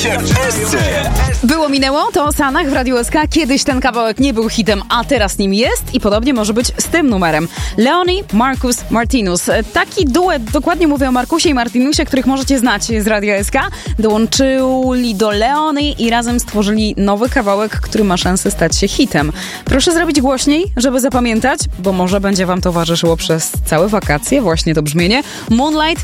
się w SC. Było minęło, to o Sanach w Radiu SK. Kiedyś ten kawałek nie był hitem, a teraz nim jest i podobnie może być z tym numerem. Leonie, Marcus, Martinus. Taki duet, dokładnie mówię o Markusie i Martinusie, których możecie znać z Radia SK. Dołączyli do Leonie i razem stworzyli nowy kawałek, który ma szansę stać się hitem. Proszę zrobić głośniej, żeby zapamiętać, bo może będzie wam towarzyszyło przez całe wakacje właśnie to brzmienie. Moonlight